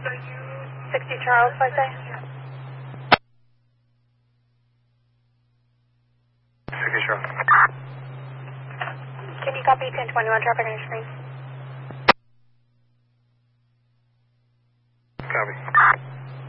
60 Charles, I say. 60 Charles. Can you copy 1021 traffic on your screen?